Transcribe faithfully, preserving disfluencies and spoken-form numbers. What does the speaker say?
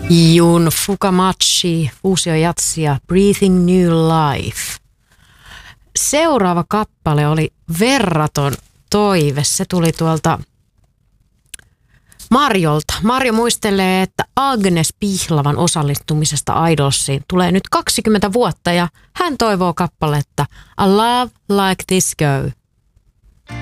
Jun Fukamachi, Fuusio Jatsi ja Breathing New Life. Seuraava kappale oli verraton toive. Se tuli tuolta Marjolta. Marjo muistelee, että Agnes Pihlavan osallistumisesta Idolsiin tulee nyt kaksikymmentä vuotta ja hän toivoo kappaletta A Love Like This Go.